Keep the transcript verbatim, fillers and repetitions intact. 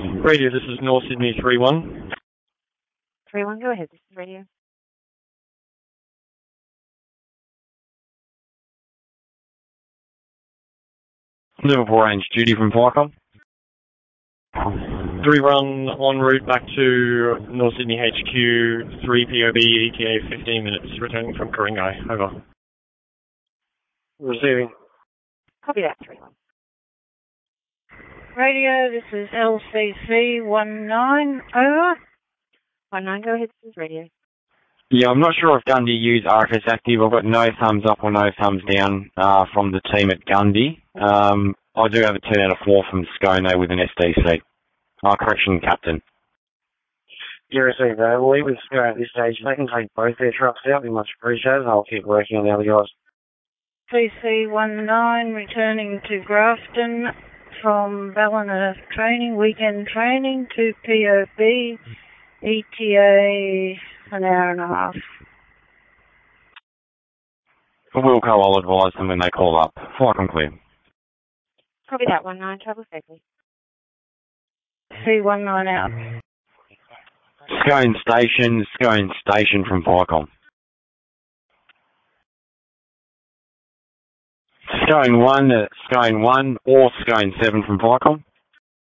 Radio, this is North Sydney three one. three one, go ahead. This is radio. Liverpool Range, Judy from Viacom. three one, en route back to North Sydney H Q, three P O B, E T A fifteen minutes, returning from Ku-ring-gai. Over. Receiving. Copy that, three one. Radio, this is L C C one nine, over. one nine, go ahead, this is radio. Yeah, I'm not sure if Gundy used R F S active. I've got no thumbs up or no thumbs down uh, from the team at Gundy. Um, I do have a ten out of four from Scone though with an S D C. Uh, correction, Captain. You received that. We'll leave with Scone at this stage. If they can take both their trucks out, we much appreciate it. I'll keep working on the other guys. C C one nine, returning to Grafton from Ballina training, weekend training to P O B, E T A an hour and a half. For Wilco, I'll advise them when they call up. Flight clear. Copy that, one nine, travel safely. C one nine out. Scone Station, Scone Station from Viacom. Scone one, uh, Scone one or Scone seven from Viacom.